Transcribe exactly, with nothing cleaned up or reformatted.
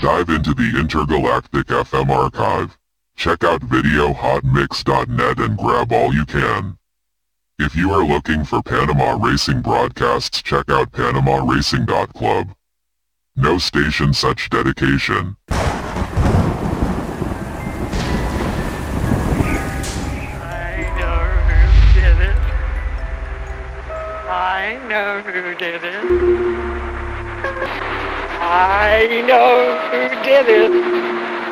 Dive into the intergalactic F M archive. Check out video hot mix dot net and grab all you can. If you are looking for Panama racing broadcasts, check out panama racing dot club. No station such dedication. I know who did it. I know who did it.